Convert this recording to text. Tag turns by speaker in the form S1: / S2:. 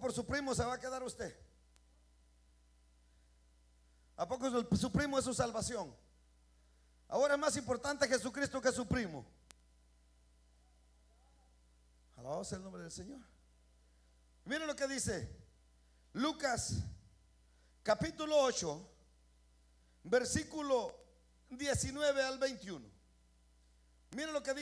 S1: por su primo se va a quedar usted? ¿A poco su primo es su salvación? Ahora es más importante Jesucristo que su primo. Alabado sea el nombre del Señor. Miren lo que dice Lucas capítulo 8, versículo 19 al 21. Miren lo que dice.